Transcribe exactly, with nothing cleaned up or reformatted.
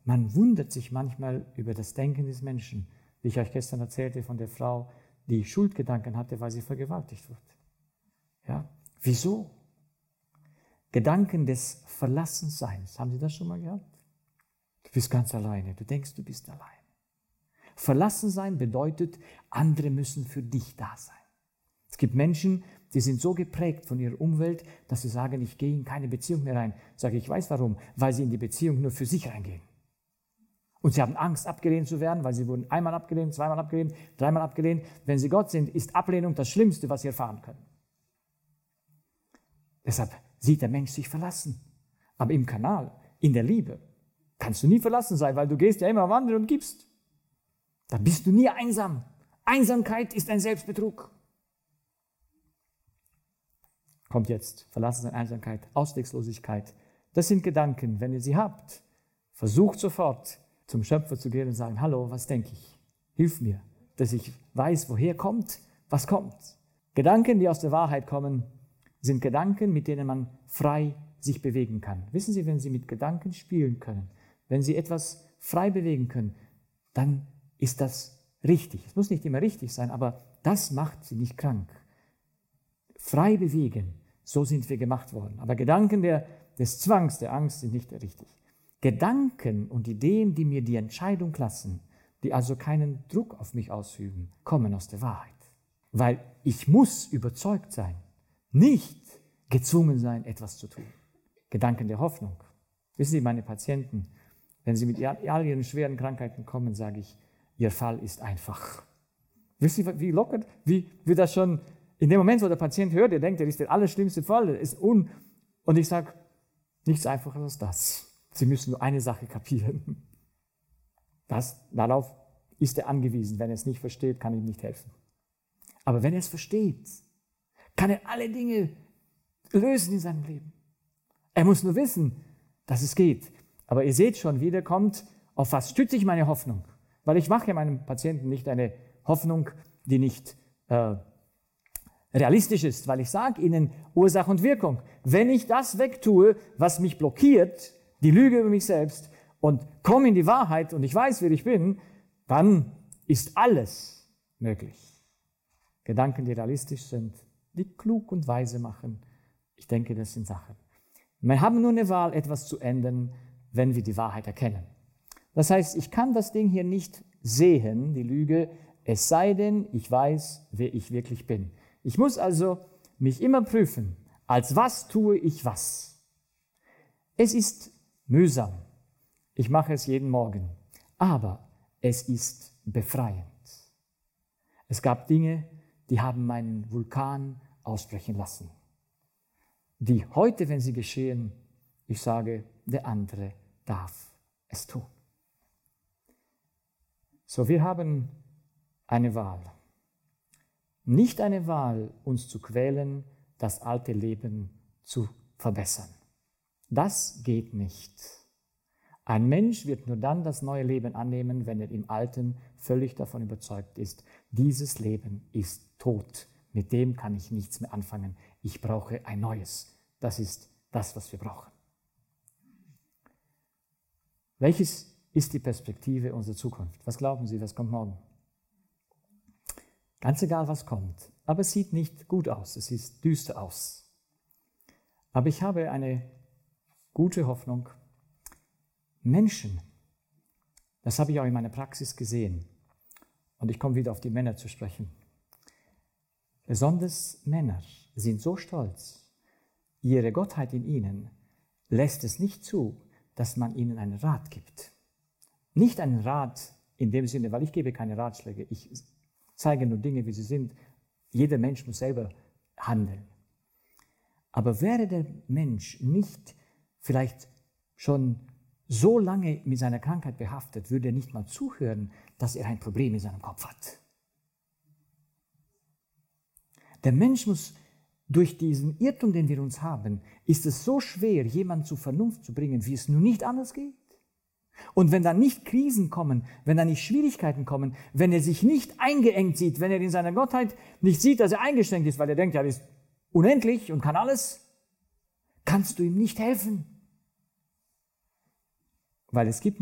man wundert sich manchmal über das Denken des Menschen, wie ich euch gestern erzählte von der Frau, die Schuldgedanken hatte, weil sie vergewaltigt wurde. Ja? Wieso? Gedanken des Verlassenseins. Haben Sie das schon mal gehabt? Du bist ganz alleine. Du denkst, du bist allein. Verlassensein bedeutet, andere müssen für dich da sein. Es gibt Menschen, die sind so geprägt von ihrer Umwelt, dass sie sagen, ich gehe in keine Beziehung mehr rein. Sage ich, ich weiß warum, weil sie in die Beziehung nur für sich reingehen. Und sie haben Angst, abgelehnt zu werden, weil sie wurden einmal abgelehnt, zweimal abgelehnt, dreimal abgelehnt. Wenn sie Gott sind, ist Ablehnung das Schlimmste, was sie erfahren können. Deshalb sieht der Mensch sich verlassen. Aber im Kanal, in der Liebe, kannst du nie verlassen sein, weil du gehst ja immer wandern und gibst. Da bist du nie einsam. Einsamkeit ist ein Selbstbetrug. Kommt jetzt Verlassensein, Einsamkeit, Ausweglosigkeit. Das sind Gedanken. Wenn ihr sie habt, versucht sofort zum Schöpfer zu gehen und sagen, hallo, was denke ich? Hilf mir, dass ich weiß, woher kommt, was kommt. Gedanken, die aus der Wahrheit kommen, sind Gedanken, mit denen man frei sich bewegen kann. Wissen Sie, wenn Sie mit Gedanken spielen können, wenn Sie etwas frei bewegen können, dann ist das richtig. Es muss nicht immer richtig sein, aber das macht Sie nicht krank. Frei bewegen, so sind wir gemacht worden. Aber Gedanken der, des Zwangs, der Angst sind nicht richtig. Gedanken und Ideen, die mir die Entscheidung lassen, die also keinen Druck auf mich ausüben, kommen aus der Wahrheit. Weil ich muss überzeugt sein, nicht gezwungen sein, etwas zu tun. Gedanken der Hoffnung. Wissen Sie, meine Patienten, wenn sie mit all ihren schweren Krankheiten kommen, sage ich, ihr Fall ist einfach. Wissen Sie, wie locker, wie wir das schon in dem Moment, wo der Patient hört, er denkt, er ist der allerschlimmste Fall, ist un und ich sage, nichts einfacher als das. Sie müssen nur eine Sache kapieren. Das, darauf ist er angewiesen. Wenn er es nicht versteht, kann ich ihm nicht helfen. Aber wenn er es versteht, kann er alle Dinge lösen in seinem Leben. Er muss nur wissen, dass es geht. Aber ihr seht schon, wieder kommt, auf was stütze ich meine Hoffnung? Weil ich mache ja meinem Patienten nicht eine Hoffnung, die nicht äh, realistisch ist, weil ich sage ihnen Ursache und Wirkung. Wenn ich das wegtue, was mich blockiert, die Lüge über mich selbst, und komme in die Wahrheit und ich weiß, wer ich bin, dann ist alles möglich. Gedanken, die realistisch sind, die klug und weise machen, ich denke, das sind Sachen. Wir haben nur eine Wahl, etwas zu ändern, wenn wir die Wahrheit erkennen. Das heißt, ich kann das Ding hier nicht sehen, die Lüge, es sei denn, ich weiß, wer ich wirklich bin. Ich muss also mich immer prüfen, als was tue ich was. Es ist mühsam. Ich mache es jeden Morgen. Aber es ist befreiend. Es gab Dinge, die haben meinen Vulkan ausbrechen lassen. Die heute, wenn sie geschehen, ich sage, der andere darf es tun. So, wir haben eine Wahl. Nicht eine Wahl, uns zu quälen, das alte Leben zu verbessern. Das geht nicht. Ein Mensch wird nur dann das neue Leben annehmen, wenn er im Alten völlig davon überzeugt ist, dieses Leben ist tot. Mit dem kann ich nichts mehr anfangen. Ich brauche ein neues. Das ist das, was wir brauchen. Welches ist die Perspektive unserer Zukunft? Was glauben Sie, was kommt morgen? Ganz egal, was kommt. Aber es sieht nicht gut aus. Es sieht düster aus. Aber ich habe eine gute Hoffnung. Menschen, das habe ich auch in meiner Praxis gesehen. Und ich komme wieder auf die Männer zu sprechen. Besonders Männer sind so stolz, ihre Gottheit in ihnen lässt es nicht zu, dass man ihnen einen Rat gibt. Nicht einen Rat in dem Sinne, weil ich gebe keine Ratschläge, ich zeige nur Dinge, wie sie sind. Jeder Mensch muss selber handeln. Aber wäre der Mensch nicht vielleicht schon so lange mit seiner Krankheit behaftet, würde er nicht mal zuhören, dass er ein Problem in seinem Kopf hat. Der Mensch muss durch diesen Irrtum, den wir uns haben, ist es so schwer, jemanden zur Vernunft zu bringen, wie es nun nicht anders geht. Und wenn dann nicht Krisen kommen, wenn dann nicht Schwierigkeiten kommen, wenn er sich nicht eingeengt sieht, wenn er in seiner Gottheit nicht sieht, dass er eingeschränkt ist, weil er denkt, ja, er ist unendlich und kann alles, kannst du ihm nicht helfen. Weil es gibt